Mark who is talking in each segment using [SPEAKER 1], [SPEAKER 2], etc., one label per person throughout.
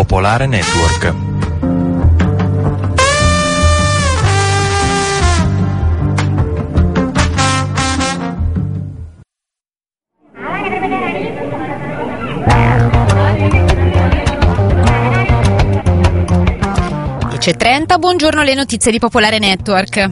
[SPEAKER 1] Popolare Network.
[SPEAKER 2] Buongiorno, le notizie di Popolare Network.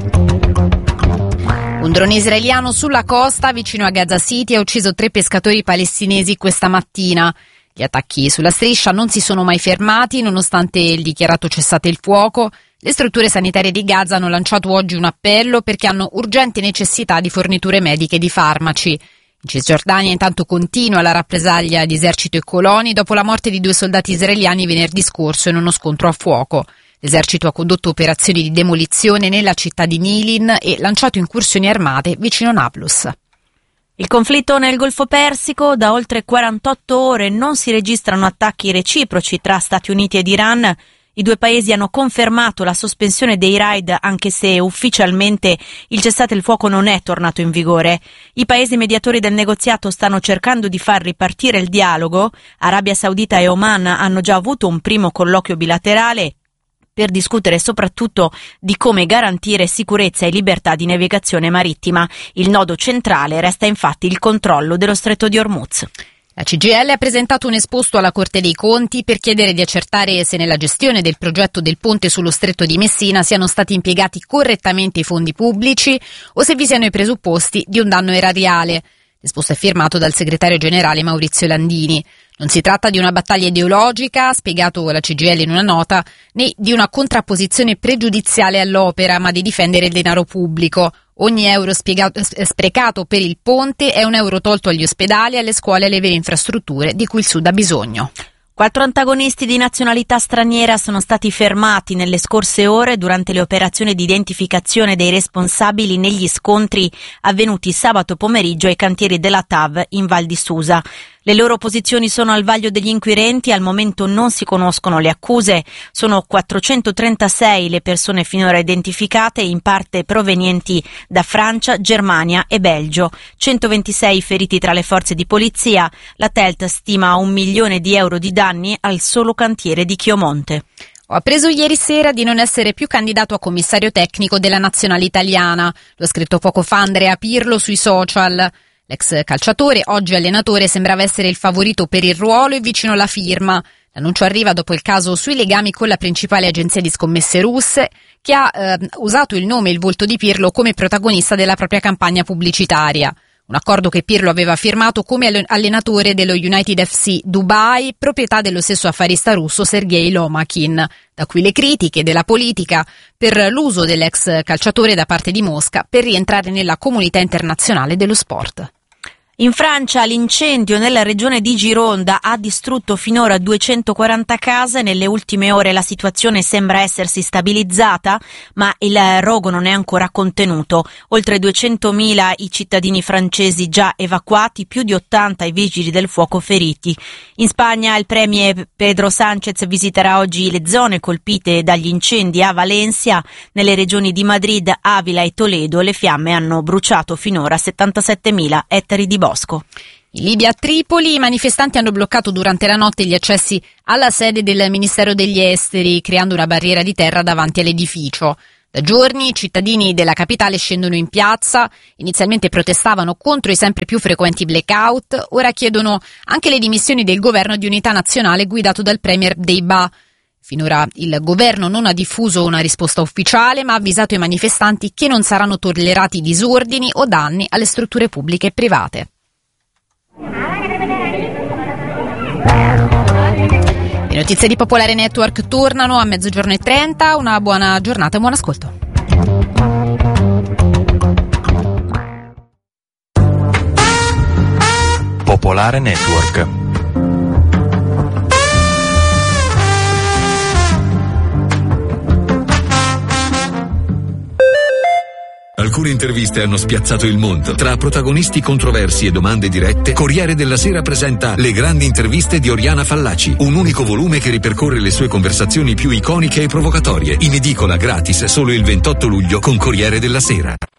[SPEAKER 2] Un drone israeliano sulla costa vicino a Gaza City ha ucciso 3 pescatori palestinesi questa mattina. Gli attacchi sulla striscia non si sono mai fermati nonostante il dichiarato cessate il fuoco. Le strutture sanitarie di Gaza hanno lanciato oggi un appello perché hanno urgente necessità di forniture mediche e di farmaci. In Cisgiordania intanto continua la rappresaglia di esercito e coloni dopo la morte di 2 soldati israeliani venerdì scorso in uno scontro a fuoco. L'esercito ha condotto operazioni di demolizione nella città di Nilin e lanciato incursioni armate vicino Nablus.
[SPEAKER 3] Il conflitto nel Golfo Persico: da oltre 48 ore non si registrano attacchi reciproci tra Stati Uniti ed Iran. I 2 paesi hanno confermato la sospensione dei raid, anche se ufficialmente il cessate il fuoco non è tornato in vigore. I paesi mediatori del negoziato stanno cercando di far ripartire il dialogo. Arabia Saudita e Oman hanno già avuto un primo colloquio bilaterale per discutere soprattutto di come garantire sicurezza e libertà di navigazione marittima. Il nodo centrale resta infatti il controllo dello Stretto di Hormuz.
[SPEAKER 2] La CGIL ha presentato un esposto alla Corte dei Conti per chiedere di accertare se nella gestione del progetto del ponte sullo Stretto di Messina siano stati impiegati correttamente i fondi pubblici o se vi siano i presupposti di un danno erariale. L'esposto è firmato dal segretario generale Maurizio Landini. Non si tratta di una battaglia ideologica, ha spiegato la CGIL in una nota, né di una contrapposizione pregiudiziale all'opera, ma di difendere il denaro pubblico. Ogni euro sprecato per il ponte è un euro tolto agli ospedali, alle scuole e alle vere infrastrutture di cui il Sud ha bisogno.
[SPEAKER 3] 4 antagonisti di nazionalità straniera sono stati fermati nelle scorse ore durante le operazioni di identificazione dei responsabili negli scontri avvenuti sabato pomeriggio ai cantieri della TAV in Val di Susa. Le loro posizioni sono al vaglio degli inquirenti, al momento non si conoscono le accuse. Sono 436 le persone finora identificate, in parte provenienti da Francia, Germania e Belgio. 126 feriti tra le forze di polizia. La TELT stima €1 milione di danni al solo cantiere di Chiomonte.
[SPEAKER 2] Ho appreso ieri sera di non essere più candidato a commissario tecnico della nazionale italiana. Lo ha scritto poco fa Andrea Pirlo sui social. L'ex calciatore, oggi allenatore, sembrava essere il favorito per il ruolo e vicino alla firma. L'annuncio arriva dopo il caso sui legami con la principale agenzia di scommesse russe, che ha usato il nome e il volto di Pirlo come protagonista della propria campagna pubblicitaria. Un accordo che Pirlo aveva firmato come allenatore dello United FC Dubai, proprietà dello stesso affarista russo Sergei Lomakin. Da qui le critiche della politica per l'uso dell'ex calciatore da parte di Mosca per rientrare nella comunità internazionale dello sport.
[SPEAKER 3] In Francia l'incendio nella regione di Gironda ha distrutto finora 240 case. Nelle ultime ore la situazione sembra essersi stabilizzata, ma il rogo non è ancora contenuto. Oltre 200.000 i cittadini francesi già evacuati, più di 80 i vigili del fuoco feriti. In Spagna il premier Pedro Sánchez visiterà oggi le zone colpite dagli incendi a Valencia. Nelle regioni di Madrid, Avila e Toledo le fiamme hanno bruciato finora 77.000 ettari di bosco.
[SPEAKER 2] In Libia, a Tripoli, i manifestanti hanno bloccato durante la notte gli accessi alla sede del Ministero degli Esteri, creando una barriera di terra davanti all'edificio. Da giorni i cittadini della capitale scendono in piazza, inizialmente protestavano contro i sempre più frequenti blackout, ora chiedono anche le dimissioni del governo di unità nazionale guidato dal premier Deiba. Finora il governo non ha diffuso una risposta ufficiale, ma ha avvisato i manifestanti che non saranno tollerati disordini o danni alle strutture pubbliche e private. Le notizie di Popolare Network tornano a 12:30. Una buona giornata e buon ascolto.
[SPEAKER 1] Popolare Network.
[SPEAKER 4] Alcune interviste hanno spiazzato il mondo. Tra protagonisti controversi e domande dirette, Corriere della Sera presenta Le grandi interviste di Oriana Fallaci, un unico volume che ripercorre le sue conversazioni più iconiche e provocatorie. In edicola gratis solo il 28 luglio con Corriere della Sera.